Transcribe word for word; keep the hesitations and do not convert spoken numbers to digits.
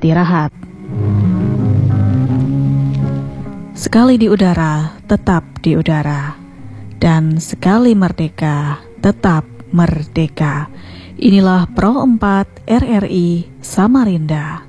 istirahat. Sekali di udara, tetap di udara. Dan sekali merdeka, tetap merdeka. Inilah Pro empat R R I Samarinda.